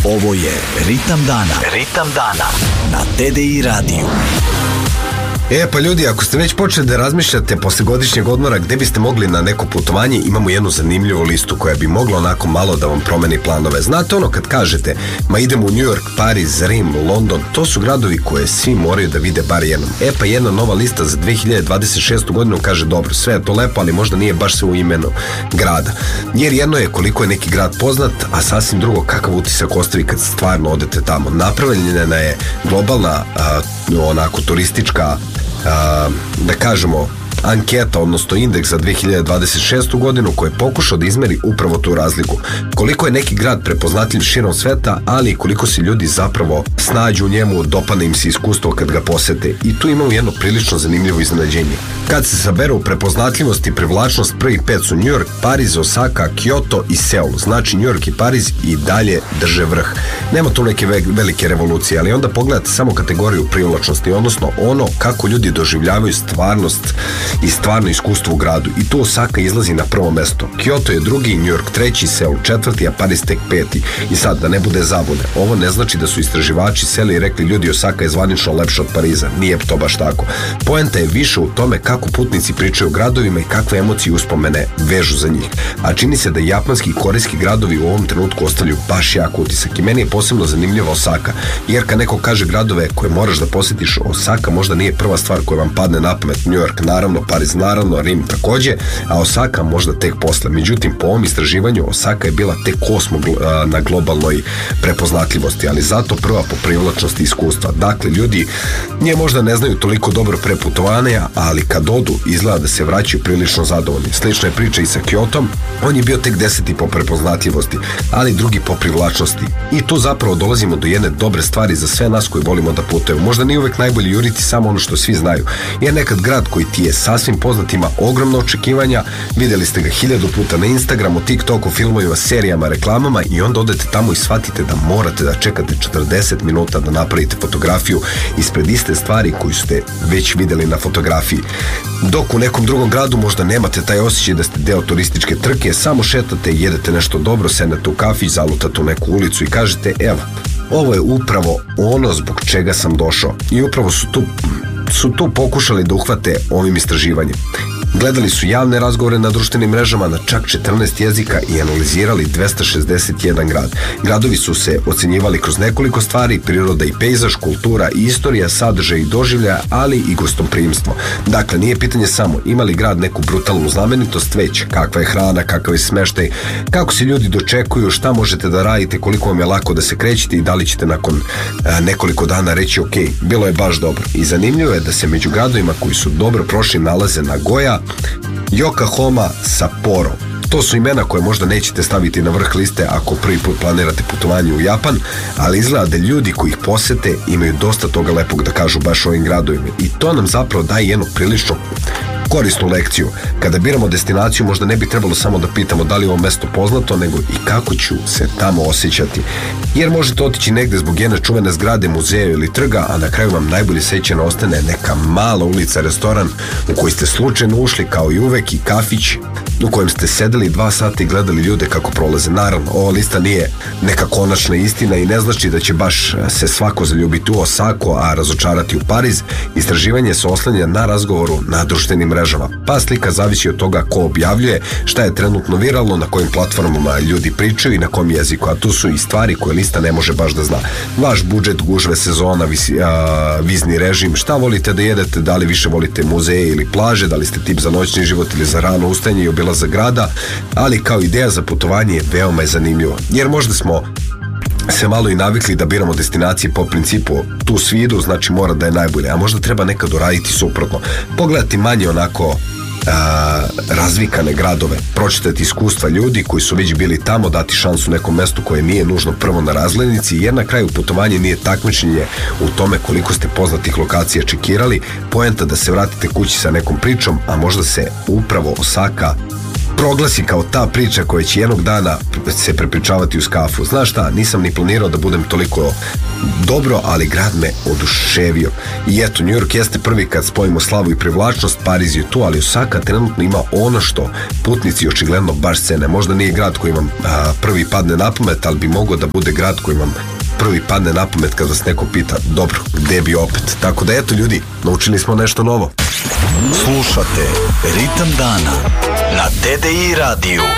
Ovo je Ritam dana. Ritam dana na TDI radiju. Pa ljudi, ako ste već počeli da razmišljate posle godišnjeg odmora gde biste mogli na neko putovanje, imamo jednu zanimljivu listu koja bi mogla onako malo da vam promeni planove. Znate ono kad kažete, ma idemo u New York, Pariz, Rim, London, to su gradovi koje svi moraju da vide bar jednom. Pa jedna nova lista za 2026. godinu kaže dobro, sve je to lepo, ali možda nije baš sve u imenu grada. Jer jedno je koliko je neki grad poznat, a sasvim drugo kakav utisak ostavi kad stvarno odete tamo. Napravljena je globalna, onako turistička, da kažemo, anketa, odnosno indeks za 2026. godinu koji je pokušao da izmeri upravo tu razliku. Koliko je neki grad prepoznatljiv širom sveta, ali koliko se ljudi zapravo snađu u njemu, dopadne im se iskustvo kad ga posete. I tu imamo jedno prilično zanimljivo iznenađenje. Kad se saberu prepoznatljivost i privlačnost, prvih 5 su New York, Pariz, Osaka, Kyoto i Seul. Znači New York i Pariz i dalje drže vrh. Nema tu neke velike revolucije, ali onda pogledate samo kategoriju privlačnosti, odnosno ono kako ljudi doživljavaju stvarnost i stvarno iskustvo u gradu. I tu Osaka izlazi na prvo mesto. Kyoto je drugi, New York treći, Seul četvrti, a Pariz tek peti. I sad, da ne bude zabune, ovo ne znači da su istraživači seli i rekli ljudi Osaka je zvanično lepša od Pariza. Nije to baš tako. Poenta je više u tome kako putnici pričaju o gradovima i kakve emocije i uspomene vežu za njih. A čini se da japanski i korejski gradovi u ovom trenutku ostavljaju baš jak utisak. I meni je posebno zanimljiva Osaka, jer kad neko kaže gradove koje moraš da posjetiš, Osaka možda nije prva stvar koja vam padne na pamet. New York naravno, Pariz naravno, Rim takođe, a Osaka možda tek posle. Međutim, po ovom istraživanju Osaka je bila tek 8. na globalnoj prepoznatljivosti, ali zato prva po privlačnosti iskustva. Dakle, ljudi nje možda ne znaju toliko dobro pre putovanja, ali kad odu izgleda da se vraćaju prilično zadovoljni. Slična je priča i sa Kyotom, on je bio tek 10. po prepoznatljivosti, ali drugi po privlačnosti. I tu zapravo dolazimo do jedne dobre stvari za sve nas koji volimo da putujemo. Možda nije uvek najbolje juriti samo ono što svi znaju, jer nekad grad koji ti je sasvim poznat ima ogromno očekivanja, videli ste ga 1000 puta na Instagramu, TikToku, filmovima, serijama, reklamama i onda odete tamo i shvatite da morate da čekate 40 minuta da napravite fotografiju ispred iste stvari koju ste već videli na fotografiji. Dok u nekom drugom gradu možda nemate taj osjećaj da ste deo turističke trke, samo šetate, jedete nešto dobro, sednete u kafić, zalutate u neku ulicu i kažete evo, ovo je upravo ono zbog čega sam došao. I upravo su tu pokušali da uhvate ovim istraživanjem. Gledali su javne razgovore na društvenim mrežama na čak 14 jezika i analizirali 261 grad. Gradovi su se ocenjivali kroz nekoliko stvari, priroda i pejzaž, kultura i istorija, sadržaj i doživljaja, ali i gostoprimstvo. Dakle, nije pitanje samo ima li grad neku brutalnu znamenitost, već kakva je hrana, kakav je smeštaj, kako se ljudi dočekuju, šta možete da radite, koliko vam je lako da se krećete i da li ćete nakon nekoliko dana reći ok, bilo je baš dobro. I zanimljivo je da se među gradovima koji su dobro prošli nalaze Nagoya, Yokohama, Sapporo. To su imena koje možda nećete staviti na vrh liste ako prvi put planirate putovanje u Japan, ali izgleda da ljudi koji ih posete imaju dosta toga lepog da kažu baš o ovim gradovima. I to nam zapravo daje jednu prilično korisnu lekciju. Kada biramo destinaciju, možda ne bi trebalo samo da pitamo da li je ovo mesto poznato, nego i kako ću se tamo osjećati. Jer možete otići negde zbog jedne čuvene zgrade, muzeja ili trga, a na kraju vam najbolje sećanje ostane neka mala ulica, restoran u koji ste slučajno ušli kao i uvek i kafić u kojem ste sedeli 2 sata i gledali ljude kako prolaze. Naravno, ova lista nije neka konačna istina i ne znači da će baš se svako zaljubiti u Osaku, a razočarati u Pariz. Istraživanje se oslanja na razgovoru na društvenim mrežama. Pa slika zavisi od toga ko objavljuje, šta je trenutno viralno, na kojim platformama ljudi pričaju i na kom jeziku, a tu su i stvari koje lista ne može baš da zna. Vaš budžet, gužve, sezona, vizni režim, šta volite da jedete, da li više volite muzeje ili plaže, da li ste tip za noćni život ili za rano ustajanje i obilazak grada, ali kao ideja za putovanje je veoma zanimljivo. Jer možda smo se malo i navikli da biramo destinacije po principu tu svi idu, znači mora da je najbolje, a možda treba nekad uraditi suprotno. Pogledati manje onako razvikane gradove, pročitati iskustva ljudi koji su već bili tamo, dati šansu nekom mestu koje nije nužno prvo na razglednici, jer na kraju putovanje nije takmičenje u tome koliko ste poznatih lokacija čekirali, poenta da se vratite kući sa nekom pričom, a možda se upravo Osaka proglasi kao ta priča koja će jednog dana se prepričavati uz kafu. Znaš šta, nisam ni planirao da budem toliko dobro, ali grad me oduševio. I eto, New York jeste prvi kad spojimo slavu i privlačnost, Pariz je tu, ali Osaka trenutno ima ono što putnici očigledno baš cene. Možda nije grad koji vam prvi padne na pamet, ali bi mogao da bude grad koji vam prvi padne na pamet kad vas neko pita, dobro, gde bi opet? Tako da eto ljudi, naučili smo nešto novo. Slušate Ritam dana na TDI radiju.